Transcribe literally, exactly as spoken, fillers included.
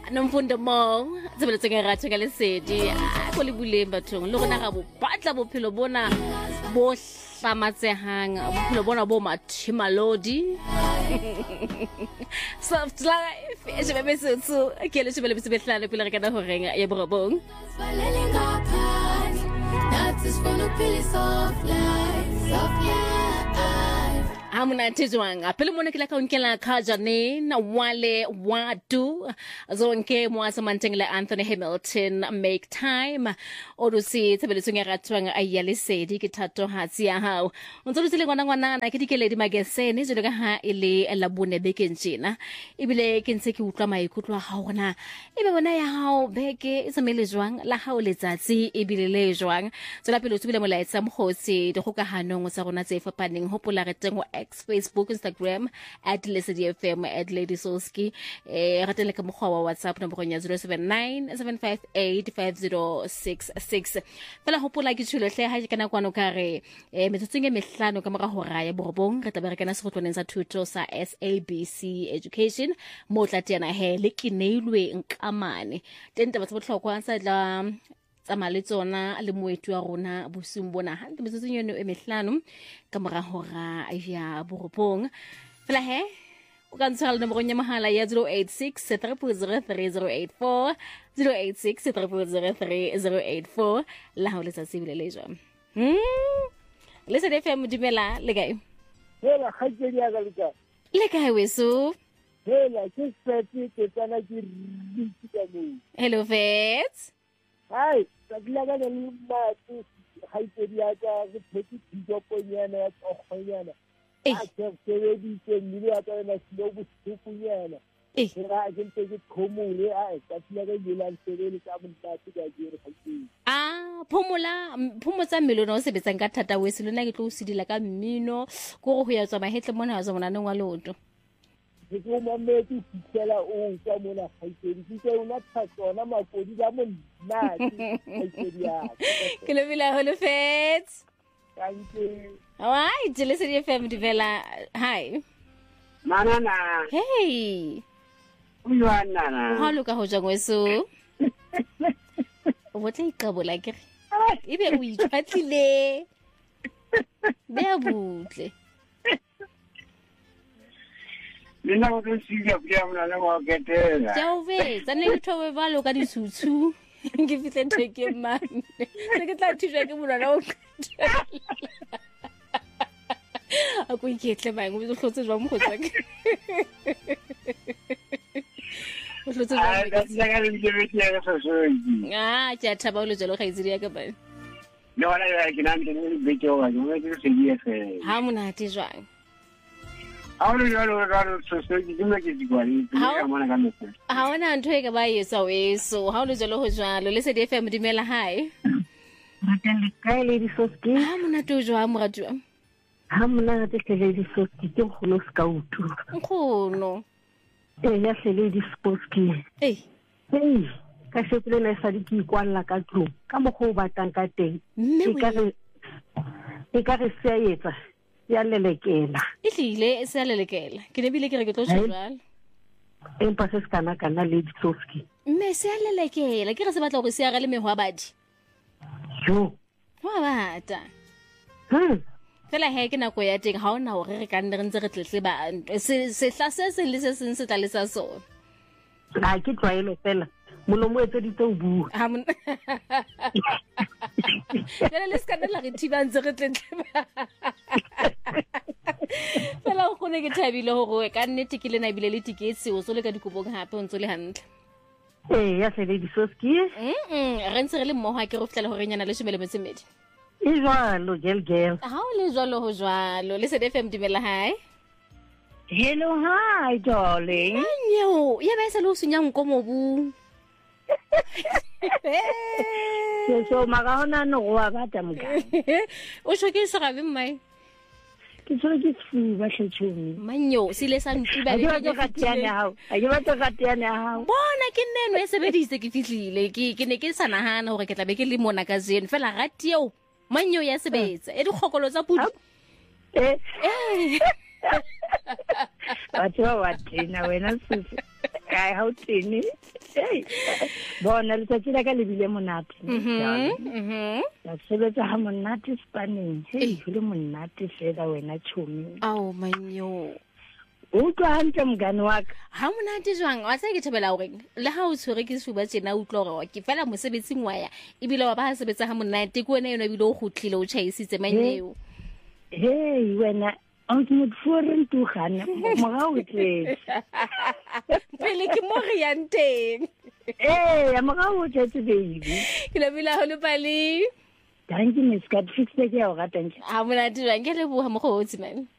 nomfundo mo sebeletse ke ratho ka lesedi go le buleng bathong le gona ga bo batla bophelo bona bo hlamatsehang bophelo bona bo mathimalodi soft life e se bebe setso ke le se bebe se behlale pele re kana ho renga ya borobong that is for the piece of life soft life amuna tizwang apele mona kila kaunkela kajane na wale wadu zonke mwasa mantengela Anthony Hamilton make time orusi tsebeletsong ya ratwang ayalesedi ke thato hatsi ya hao ntse le ngwana ngwana na ke dikeledi magesene jelo ka ha ile la bone bekentjena ibile ke ntse ke utlwa maikutlo ha gona ebe bona ya hao beke isamele jwang la hao letsatsi ibile le jwang tsela pele o tsubile molaetsa mogotsi di go ka hanong sa rona tse fapaneng hopola re teng X, Facebook, Instagram at Lesedi F M at Lady Soski eh ratele ka mogwa wa WhatsApp number ya zero seven nine seven five eight five zero six six fela hopola ke tshilo hle ha ke kana kwano kare eh metsotseng e mehlano ka mora hora ya borobong re tla berekana segotlwaneng sa thuto sa S A B C Education mo tla tena he le kineilwe nkamane tente batho botlhokwa sa tla tsamale tsona le moetu wa rona bosung bona ha ke metsotso yeno e mehlano ka mora hora ya borobong fela he o ka ntshwala nomoro ya mahala ya zero eight six three zero three zero eight four zero eight six three zero three zero eight four la ho letsa sibile le jwa hm Lesedi F M dumela le kae hela khajeli ya ka leka le kae weso hela ke setse ke tsana ke ritsi ka mo hello vet hai tlaga le mati khajeli ya ka ke pheti dijoponyana ya tsogonyana eh a ke di ke mmili ya ka na silo botsukunyana eh ra ke ntse ke khomole a ka tlaga le la sebele ka montati ka dire khajeli ah phomola phomotsa mmelo no se betsang ka thata wese lona ke tlo o sidila ka mmino go go ya tswa mahetle mona wa tsona nngwa loto ke go mametse fitela o ka mona khajeli ke una tsona makodi ka monnati khajeli ya ke le bila ho le fet thank you alright Lesedi F M divela hi manana hey uyana na ha lo ka ho jang weso o botla ikabola ke ebe o itshwatlile be a butle Mina go tshiga bya mna le go ketela. Jove, tsane ke thobe ba lo ka ditshutsu. Ke fitle theke man. Se ke tla thuswa ke molwana o. A go iketle ba ngo hlotse jwa mogotsa ke. O hlotse jwa. Ah, ka tsaka le dibete ya ka sosoji. Ah, ja thaba o le jalo ga iziri ya ka ba. Le wala ya ke nante le bete o ga mo ke se di fe. Ha mona te jwang. Ahora yo lo raro sosoji dime ke digwari. Ka mona ka metse. Ha ona ntho e ka ba yesa weso. Ha o le jalo ho jwalo Lesedi F M dimela hai. Ratele ka Lady Soski. Ha mona to jwa moratwa. Ha mona te ke Lady Soski ke go lo scout. Nkgono. Eh ya se Lady Soski. Eh. Hey, ka sepele na sa di ki kwalla ka tlong. Ka mo go batang ka teng. E ka re e ka re seetsa. Ya lelekela e tlile e se lelekela ke ne bile ke re ke tlo tshwala empa se skana kana Lady Soski mme se lelekela ke re se batla go se ya ga le mehwa badi jo wa bata hm fela he ke na go ya teng ha ona hore re ka nne re ntse re tletle ba se se hla se se le se se se tla le sa so a ke twaelo fela molomo etse di tlo bua ha mon ya le skana la re thiba ntse re tletle fela go ne ke thabile hore ka nnete ke le na bile le tiketse o so le ka dikopong hape o ntse le hantle eh ya se Lady Soski mm re ntse re le mmoho ke re fitela hore nyana le shemele metsemedi e jwalo gel gel ha o le jwalo ho jwalo Lesedi F M dimela hai hello hi darling nyo ya ba se lo sunyang ko mobu so so maga hona no wa bata mga o shoke se gabe mmai ke tsho ke fu ba hletshomi manyo sile sa ntiba le ke ga tiane hao a ke batla ga tiane hao bona ke neno e sebedise ke fihlile ke ke ne ke sa nahana hore ke tla be ke le mona ka zeno fela ga tieo manyo ya sebetsa e di khokolo tsa pudi eh batho wa tina wena sisi Ai ha o tene. Hey. Bona le tsatsi la ka le bile monate. Mhm. Mhm. Ya sebetsa ha monate spaneng. Hey, le monate fela wena chomi. Ao manyo. Utlwa hantle mgani wa ka. Ha monate jwang wa tsa ke thebela hore le ha o tshwere ke suba tsena utlwa hore ke fela mosebetsing wa ya ebile wa ba sebetsa ha monate ke wena yona ebile o khutlile o chaisitse manyeo. Hey wena on moet voorin toe gaan maar o tletse. Pele ke mo re yang teng. Eh ya mga o tletse baby. Ke le bila ho le pali. Dankie miss kat fix le ke o rata nje. Ha monate jwang ke le bo ha mo go tsi man.